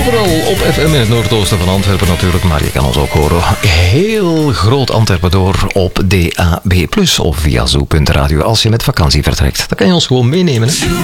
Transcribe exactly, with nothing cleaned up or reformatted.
Overal op F M in het noordoosten van Antwerpen natuurlijk, maar je kan ons ook horen heel groot Antwerpen door op D A B plus, of via zo punt radio als je met vakantie vertrekt. Dan kan je ons gewoon meenemen. Hè?